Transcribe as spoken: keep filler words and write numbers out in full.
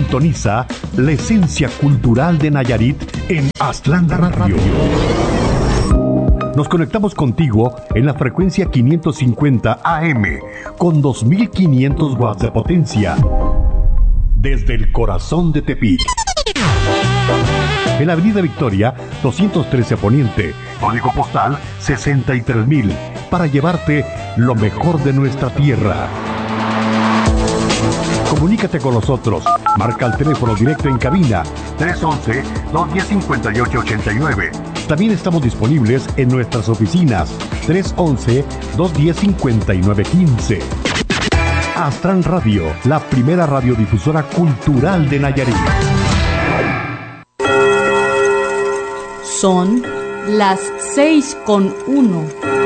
Sintoniza la esencia cultural de Nayarit en Aztlán Radio. Nos conectamos contigo en la frecuencia quinientos cincuenta A M con dos mil quinientos watts de potencia desde el corazón de Tepic. En la Avenida Victoria, doscientos trece Poniente, código postal sesenta y tres mil, para llevarte lo mejor de nuestra tierra. Comunícate con nosotros. Marca el teléfono directo en cabina tres once, dos diez, cincuenta y ocho ochenta y nueve. También estamos disponibles en nuestras oficinas tres once, dos diez, cincuenta y nueve quince. Aztlán Radio, la primera radiodifusora cultural de Nayarit. Son las seis con uno.